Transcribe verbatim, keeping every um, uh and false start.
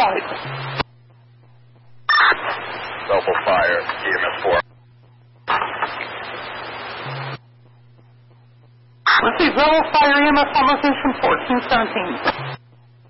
side. Double fire, E M S four. Receive double fire E M S on location fourteen seventeen.